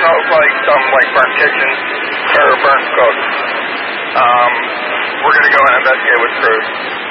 smells like something like burnt kitchen or burnt cook. We're going to go and investigate with crews.